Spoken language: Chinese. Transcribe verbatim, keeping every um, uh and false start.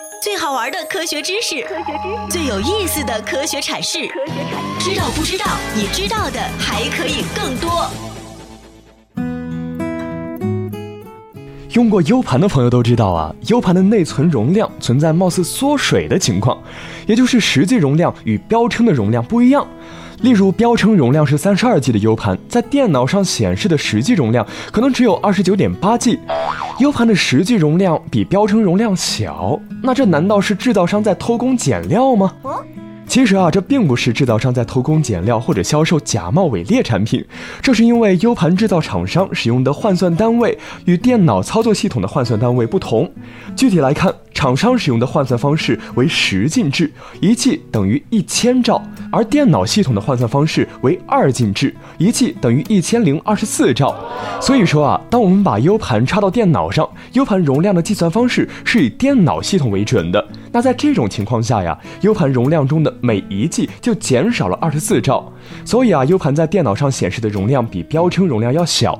最好玩的科学知识，科学知识最有意思的科学阐释，科学阐释知道不知道？你知道的还可以更多。 用过 U 盘的朋友都知道啊 ，U 盘的内存容量存在貌似缩水的情况，也就是实际容量与标称的容量不一样。例如，标称容量是 三十二 G 的 U 盘，在电脑上显示的实际容量可能只有 二十九点八 G。U 盘的实际容量比标称容量小，那这难道是制造商在偷工减料吗？其实啊，这并不是制造商在偷工减料或者销售假冒伪劣产品，这是因为 U 盘制造厂商使用的换算单位与电脑操作系统的换算单位不同。具体来看，厂商使用的换算方式为十进制，一 G 等于一千兆，而电脑系统的换算方式为二进制，一 G 等于一千零二十四兆。所以说啊，当我们把 U 盘插到电脑上 ，U 盘容量的计算方式是以电脑系统为准的。那在这种情况下呀 ，U 盘容量中的每一 G 就减少了二十四兆。所以啊 ，U 盘在电脑上显示的容量比标称容量要小。